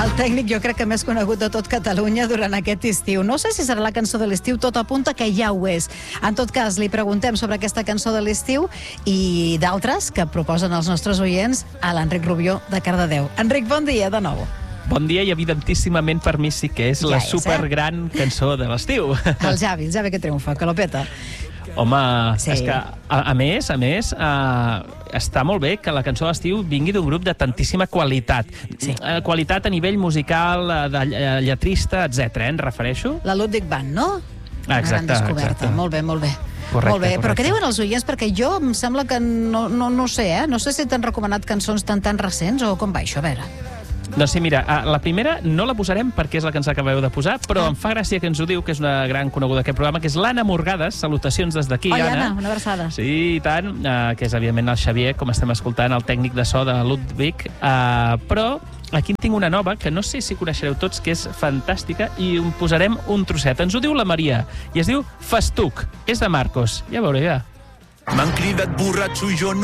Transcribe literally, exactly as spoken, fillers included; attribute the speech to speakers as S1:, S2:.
S1: El tècnic jo crec que més conegut de tot Catalunya durant aquest estiu. No sé si serà la cançó de l'estiu, tot apunta que ja ho és. En tot cas, li preguntem sobre aquesta cançó de l'estiu i d'altres que proposen els nostres oients a l'Enric Rubió de Cardedeu. Enric, bon dia de nou.
S2: Bon dia i evidentíssimament per mi sí que és
S1: Ja
S2: la
S1: és,
S2: supergran eh? cançó de l'estiu.
S1: El Javi, el Javi que triomfa, que lo peta.
S2: Home,
S1: Sí.
S2: és que, a, a més, a més, uh, està molt bé que la cançó d'estiu vingui d'un grup de tantíssima qualitat.
S1: Sí.
S2: Uh, qualitat a nivell musical, uh, de ll- lletrista, etcètera. Eh, em refereixo?
S1: La Ludwig Band, no?
S2: Ah, exacte,
S1: Una gran descoberta.
S2: exacte.
S1: Molt bé, molt bé.
S2: Correcte,
S1: molt bé, però
S2: correcte.
S1: què diuen els oients? Perquè jo em sembla que no, no, no sé, eh? No sé si t'han recomanat cançons tan tan recents o com va això, a veure.
S2: No, sí, mira, uh, la primera no la posarem perquè és la que ens acabeu de posar, però
S1: Ah.
S2: em fa gràcia que ens ho diu, que és una gran coneguda d'aquest programa, que és l'Anna Morgades. Salutacions des d'aquí,
S1: Oi,
S2: Anna.
S1: Anna, una abraçada.
S2: Sí, i tant, uh, que és, evidentment, el Xavier, com estem escoltant, el tècnic de so de Ludwig. Uh, però aquí en tinc una nova, que no sé si coneixereu tots, que és fantàstica, i en posarem un trosset. Ens ho diu la Maria, i es diu Festuc. És de Marcos. Ja veureu, ja.
S3: M'han cridat borratxo i jo no